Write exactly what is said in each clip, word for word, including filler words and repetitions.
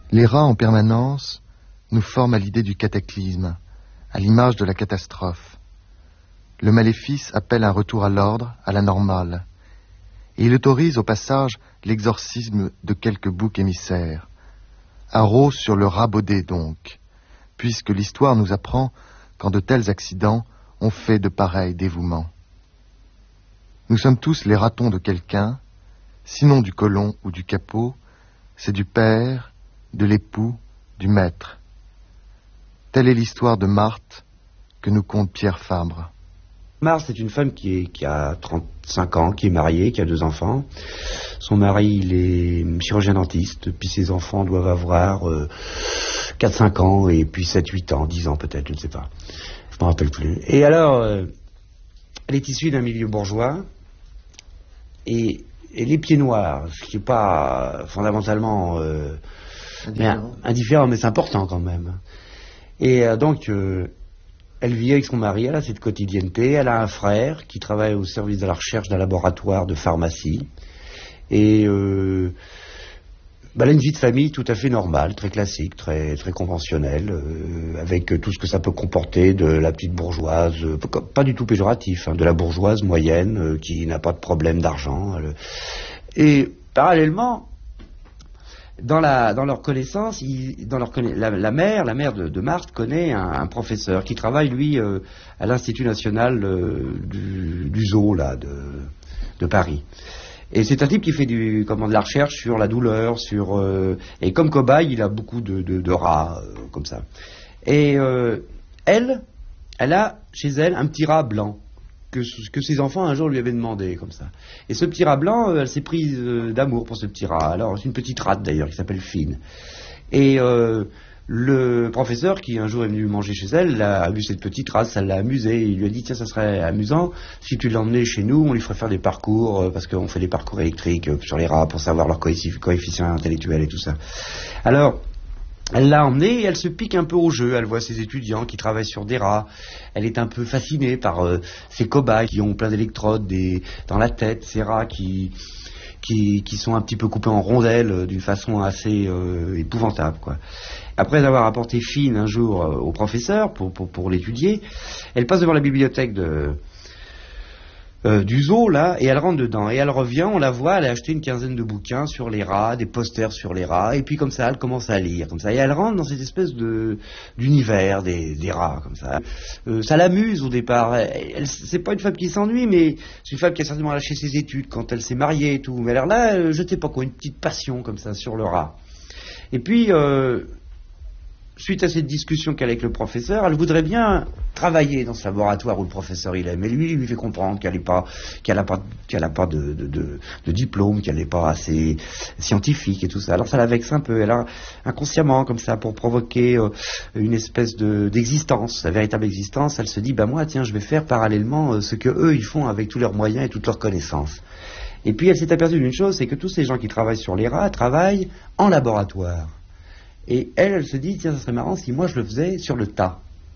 Les rats en permanence nous forment à l'idée du cataclysme, à l'image de la catastrophe. Le maléfice appelle un retour à l'ordre, à la normale, et il autorise au passage l'exorcisme de quelques boucs émissaires. Haro sur le rat baudé donc, puisque l'histoire nous apprend qu'en de tels accidents, on fait de pareils dévouements. Nous sommes tous les ratons de quelqu'un, sinon du colon ou du capot, c'est du père, de l'époux, du maître. Telle est l'histoire de Marthe que nous conte Pierre Fabre. Marthe, c'est une femme qui, est, qui a trente-cinq ans, qui est mariée, qui a deux enfants. Son mari, il est chirurgien dentiste, puis ses enfants doivent avoir euh, quatre cinq ans, et puis sept huit ans, dix ans peut-être, je ne sais pas. Je ne me rappelle plus. Et alors, euh, elle est issue d'un milieu bourgeois, et, et les pieds noirs, ce qui n'est pas fondamentalement euh, indifférent. Mais, indifférent, mais c'est important quand même. Et euh, donc... Euh, Elle vit avec son mari, elle a cette quotidienneté, elle a un frère qui travaille au service de la recherche d'un laboratoire de pharmacie. Et euh, bah, elle a une vie de famille tout à fait normale, très classique, très, très conventionnelle, euh, avec tout ce que ça peut comporter de la petite bourgeoise, euh, pas du tout péjoratif, hein, de la bourgeoise moyenne euh, qui n'a pas de problème d'argent. Euh, et parallèlement... Dans, la, dans leur connaissance, il, dans leur conna... la, la mère, la mère de, de Marthe connaît un, un professeur qui travaille, lui, euh, à l'Institut national euh, du, du zoo, là, de, de Paris. Et c'est un type qui fait du, comment, de la recherche sur la douleur, sur... Euh, et comme cobaye, il a beaucoup de, de, de rats, euh, comme ça. Et euh, elle, elle a chez elle un petit rat blanc. Que, que ses enfants un jour lui avaient demandé, comme ça. Et ce petit rat blanc, euh, elle s'est prise euh, d'amour pour ce petit rat. Alors, c'est une petite rate d'ailleurs, qui s'appelle Fine. Et euh, le professeur, qui un jour est venu manger chez elle, a vu cette petite rate, ça l'a amusé. Il lui a dit, tiens, ça serait amusant si tu l'emmenais chez nous, on lui ferait faire des parcours, euh, parce qu'on fait des parcours électriques euh, sur les rats pour savoir leur coefficient intellectuel et tout ça. Alors... Elle l'a emmenée et elle se pique un peu au jeu. Elle voit ses étudiants qui travaillent sur des rats. Elle est un peu fascinée par euh, ces cobayes qui ont plein d'électrodes des, dans la tête, ces rats qui, qui, qui sont un petit peu coupés en rondelles euh, d'une façon assez euh, épouvantable, quoi. Après avoir apporté Fine un jour euh, au professeur pour, pour, pour l'étudier, elle passe devant la bibliothèque de... Euh, du zoo là, et elle rentre dedans et elle revient, on la voit, elle a acheté une quinzaine de bouquins sur les rats, des posters sur les rats, et puis comme ça elle commence à lire comme ça, et elle rentre dans cette espèce de d'univers des, des rats comme ça. Euh, ça l'amuse au départ. Elle, elle, c'est pas une femme qui s'ennuie, mais c'est une femme qui a certainement lâché ses études quand elle s'est mariée et tout, mais alors là, euh, je sais pas quoi, une petite passion comme ça sur le rat. Et puis euh, suite à cette discussion qu'elle a avec le professeur, elle voudrait bien travailler dans ce laboratoire où le professeur il est. Mais lui, il lui fait comprendre qu'elle n'a pas, qu'elle a pas, qu'elle a pas de, de, de, de diplôme, qu'elle n'est pas assez scientifique et tout ça. Alors ça la vexe un peu. Elle a inconsciemment, comme ça, pour provoquer euh, une espèce de, d'existence, sa véritable existence, elle se dit, bah moi, tiens, je vais faire parallèlement euh, ce que eux ils font avec tous leurs moyens et toutes leurs connaissances. Et puis elle s'est aperçue d'une chose, c'est que tous ces gens qui travaillent sur les rats travaillent en laboratoire. Et elle, elle se dit, tiens, ça serait marrant si moi je le faisais sur le tas.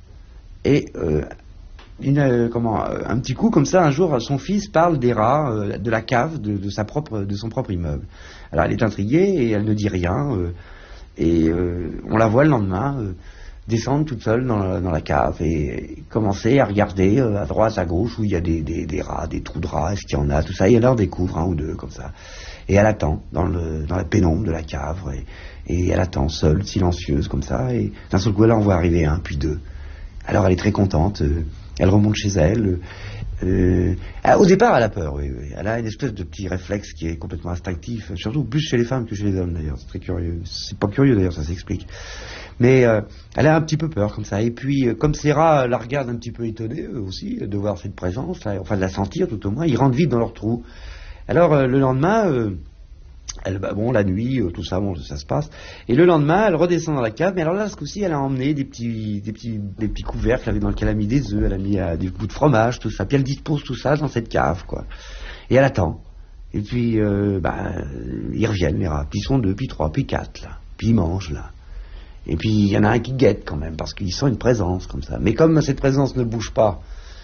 Et euh, une, euh, comment, un petit coup comme ça, un jour, son fils parle des rats, euh, de la cave, de, de, sa propre, de son propre immeuble. Alors elle est intriguée et elle ne dit rien. Euh, et euh, on la voit le lendemain euh, descendre toute seule dans la, dans la cave et commencer à regarder euh, à droite, à gauche, où il y a des, des, des rats, des trous de rats, est-ce qu'il y en a, tout ça. Et elle en découvre un ou deux comme ça. Et elle attend dans, le, dans la pénombre de la cave. Et, Et elle attend seule, silencieuse comme ça, et d'un seul coup elle en voit arriver un, puis deux. Alors elle est très contente, euh, elle remonte chez elle. Euh, euh, au départ elle a peur, oui, oui. Elle a une espèce de petit réflexe qui est complètement instinctif, surtout plus chez les femmes que chez les hommes d'ailleurs, c'est très curieux. C'est pas curieux d'ailleurs, ça s'explique. Mais euh, elle a un petit peu peur comme ça, et puis euh, comme ces rats la regardent un petit peu étonnés eux aussi, de voir cette présence, là, enfin de la sentir tout au moins, ils rentrent vite dans leur trou. Alors euh, le lendemain... Euh, Elle, bah, bon, la nuit, euh, tout ça, bon, ça se passe. Et le lendemain, elle redescend dans la cave. Mais alors là, ce coup-ci, elle a emmené des petits, des petits, des petits couvercles avec, dans lesquels elle a mis des œufs, elle a mis euh, des bouts de fromage, tout ça. Puis elle dispose tout ça dans cette cave, quoi. Et elle attend. Et puis, euh, bah, ils reviennent, les rats. Puis ils sont deux, puis trois, puis quatre, là. Puis ils mangent, là. Et puis il y en a un qui guette quand même, parce qu'il sent une présence comme ça. Mais comme cette présence ne bouge pas,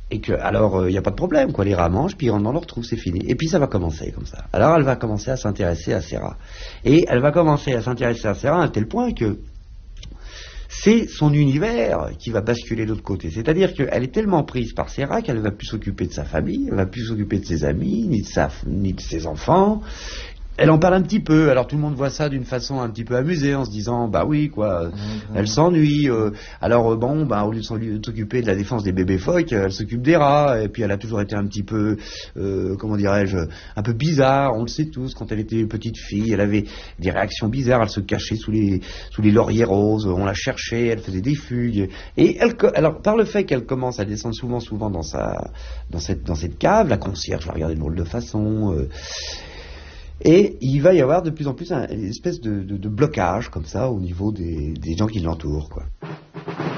Et que, alors, il euh, n'y a pas de problème, quoi. Les rats mangent, puis ils rentrent dans leur trou, c'est fini. Et puis ça va commencer comme ça. Alors elle va commencer à s'intéresser à ces rats. Et elle va commencer à s'intéresser à ces rats à un tel point que c'est son univers qui va basculer de l'autre côté. C'est-à-dire qu'elle est tellement prise par ces rats qu'elle ne va plus s'occuper de sa famille, elle ne va plus s'occuper de ses amis, ni de, sa, ni de ses enfants. Elle en parle un petit peu, alors tout le monde voit ça d'une façon un petit peu amusée, en se disant, bah oui, quoi, mmh, elle s'ennuie, euh, alors euh, bon, bah au lieu de s'occuper de la défense des bébés phoques, elle s'occupe des rats, et puis elle a toujours été un petit peu, euh, comment dirais-je, un peu bizarre, on le sait tous, quand elle était petite fille, elle avait des réactions bizarres, elle se cachait sous les, sous les lauriers roses, on la cherchait, elle faisait des fugues, et elle, alors par le fait qu'elle commence à descendre souvent, souvent dans sa, dans cette, dans cette cave, la concierge va regarder de drôle de façon, euh, et il va y avoir de plus en plus un, une espèce de, de, de blocage comme ça au niveau des, des gens qui l'entourent, quoi.